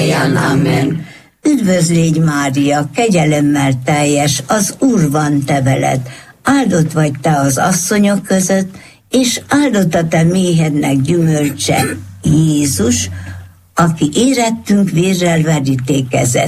minnyáján. Amen. Üdvözl légy, Mária, kegyelemmel teljes, az Úr van te veled. Áldott vagy te az asszonyok között, és áldott a te méhednek gyümölcse, Jézus, aki érettünk vérrel verítékezett.